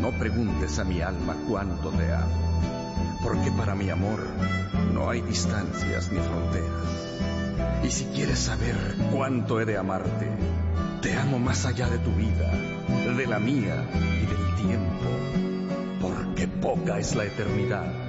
no preguntes a mi alma cuánto te amo, porque para mi amor no hay distancias ni fronteras. Y si quieres saber cuánto he de amarte, te amo más allá de tu vida, de la mía y del tiempo, porque poca es la eternidad